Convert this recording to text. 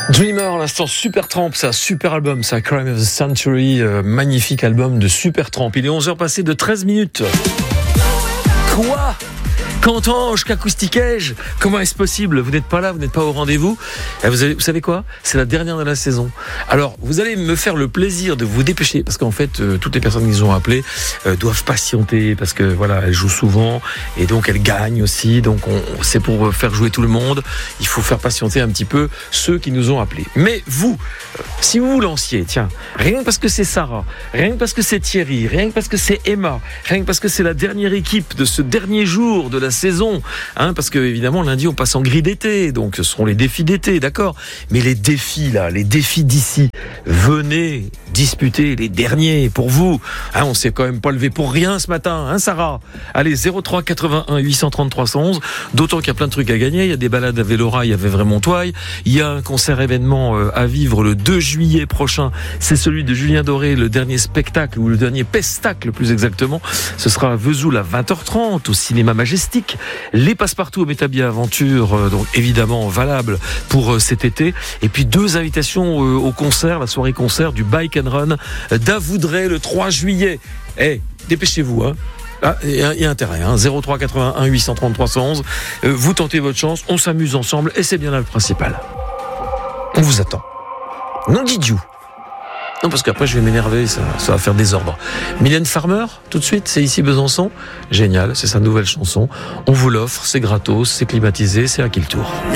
Dreamer, l'instant Supertramp, c'est un super album, c'est un Crime of the Century, magnifique album de Supertramp. Il est 11h passé de 13 minutes. Quoi ? Qu'entends-je, qu'acoustiquais-je ? Comment est-ce possible ? Vous n'êtes pas là, vous n'êtes pas au rendez-vous. Vous savez quoi ? C'est la dernière de la saison. Alors, vous allez me faire le plaisir de vous dépêcher, parce qu'en fait, toutes les personnes qui nous ont appelés doivent patienter, parce que voilà, elles jouent souvent, et donc elles gagnent aussi. Donc, c'est pour faire jouer tout le monde. Il faut faire patienter un petit peu ceux qui nous ont appelés. Mais vous, si vous vous lanciez, tiens, rien que parce que c'est Sarah, rien que parce que c'est Thierry, rien que parce que c'est Emma, rien que parce que c'est la dernière équipe de ce dernier jour de la saison, parce que évidemment lundi on passe en grille d'été, donc ce seront les défis d'été, d'accord, mais les défis là, les défis d'ici, venez disputer les derniers pour vous, on s'est quand même pas levé pour rien ce matin, Sarah. Allez, 03 81 830 311, d'autant qu'il y a plein de trucs à gagner, il y a des balades à Vélorail, à Vévray-Montoil, il y a un concert événement à vivre le 2 juillet prochain, c'est celui de Julien Doré, le dernier spectacle, ou le dernier pestacle plus exactement, ce sera à Vesoul à 20h30 au cinéma Majestic. Les passe-partout au Métabia Aventure, donc évidemment valables pour cet été. Et puis 2 invitations au concert, la soirée concert du Bike and Run d'Avoudray le 3 juillet. Dépêchez-vous, il y a intérêt, 03 81 830 311. Vous tentez votre chance, on s'amuse ensemble et c'est bien là le principal. On vous attend. Non, Didiou. Non, parce qu'après je vais m'énerver, ça va faire désordre. Mylène Farmer, tout de suite, c'est ici Besançon. Génial, c'est sa nouvelle chanson. On vous l'offre, c'est gratos, c'est climatisé, c'est à qui le tour ?